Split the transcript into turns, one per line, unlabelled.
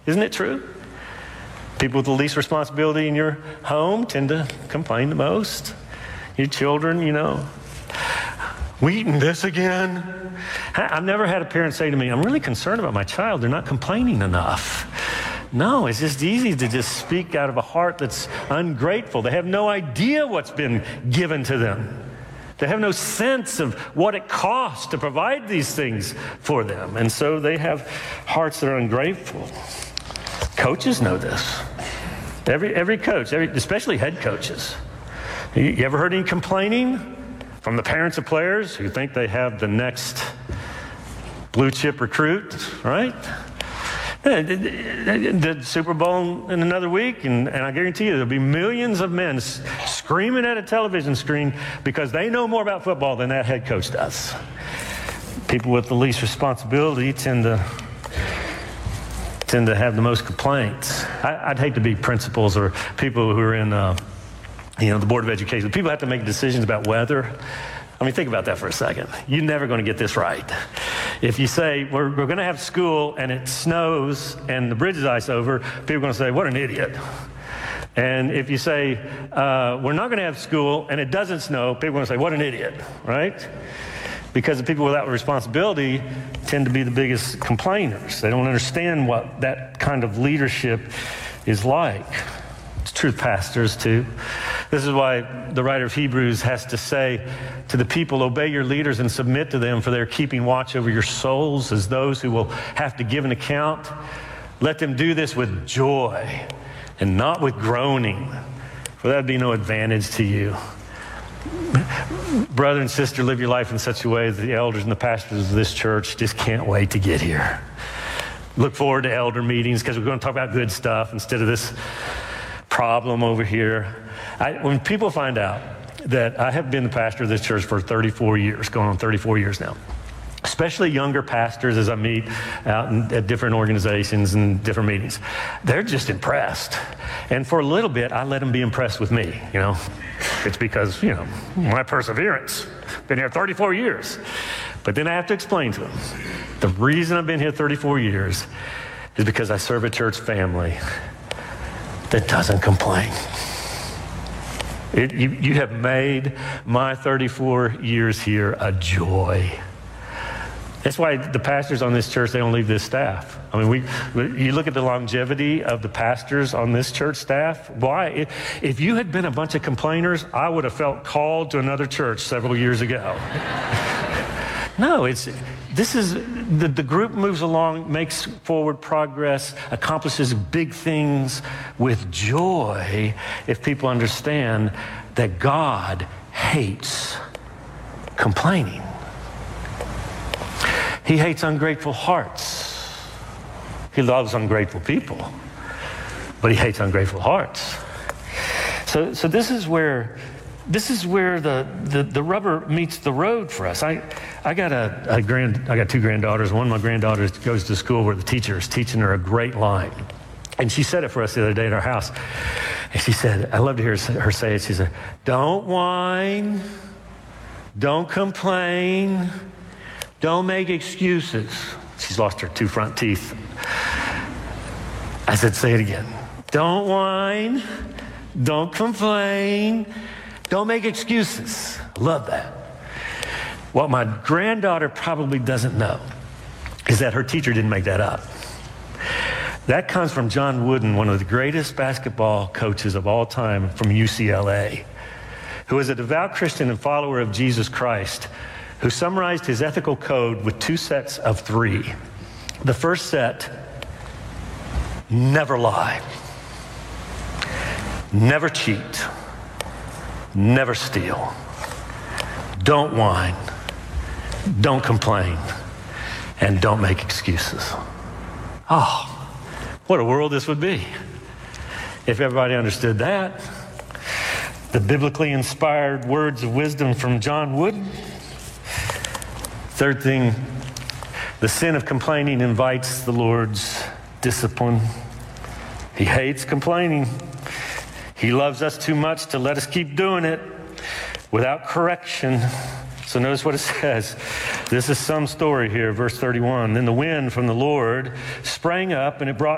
Isn't it true? People with the least responsibility in your home tend to complain the most. Your children, we eating this again? I've never had a parent say to me, I'm really concerned about my child. They're not complaining enough. No, it's just easy to just speak out of a heart that's ungrateful. They have no idea what's been given to them. They have no sense of what it costs to provide these things for them. And so they have hearts that are ungrateful. Coaches know this. Every coach, especially head coaches. You ever heard any complaining from the parents of players who think they have the next blue chip recruit, right? The Super Bowl in another week, and I guarantee you there'll be millions of men screaming at a television screen because they know more about football than that head coach does. People with the least responsibility tend to have the most complaints. I'd hate to be principals or people who are in the Board of Education. People have to make decisions about weather. I mean, think about that for a second. You're never going to get this right. If you say, we're going to have school and it snows and the bridge is ice over, people are going to say, what an idiot. And if you say, we're not going to have school and it doesn't snow, people are going to say, what an idiot, right? Because the people without responsibility tend to be the biggest complainers. They don't understand what that kind of leadership is like. It's true of pastors, too. This is why the writer of Hebrews has to say to the people, obey your leaders and submit to them, for they're keeping watch over your souls as those who will have to give an account. Let them do this with joy and not with groaning, for that would be no advantage to you. Brother and sister, live your life in such a way that the elders and the pastors of this church just can't wait to get here. Look forward to elder meetings because we're going to talk about good stuff instead of this problem over here. When people find out that I have been the pastor of this church for 34 years, going on 34 years now, especially younger pastors as I meet out at different organizations and different meetings, they're just impressed. And for a little bit, I let them be impressed with me, It's because, my perseverance. Been here 34 years. But then I have to explain to them, the reason I've been here 34 years is because I serve a church family that doesn't complain. You have made my 34 years here a joy. That's why the pastors on this church, they don't leave this staff. I mean, you look at the longevity of the pastors on this church staff. Why? If you had been a bunch of complainers, I would have felt called to another church several years ago. No, the group moves along, makes forward progress, accomplishes big things with joy if people understand that God hates complaining. He hates ungrateful hearts. He loves ungrateful people, but he hates ungrateful hearts. So this is where the rubber meets the road for us. I got two granddaughters. One of my granddaughters goes to school where the teacher is teaching her a great line. And she said it for us the other day at our house. And she said, I love to hear her say it. She said, don't whine, don't complain, don't make excuses. She's lost her 2 front teeth. I said, say it again. Don't whine, don't complain, don't make excuses. Love that. What my granddaughter probably doesn't know is that her teacher didn't make that up. That comes from John Wooden, one of the greatest basketball coaches of all time from UCLA, who is a devout Christian and follower of Jesus Christ, who summarized his ethical code with 2 sets of 3. The first set, never lie, never cheat, never steal, don't whine, don't complain, and don't make excuses. Oh, what a world this would be if everybody understood that. The biblically inspired words of wisdom from John Wooden. Third thing, the sin of complaining invites the Lord's discipline. He hates complaining. He loves us too much to let us keep doing it without correction. So notice what it says. This is some story here, verse 31. Then the wind from the Lord sprang up, and it brought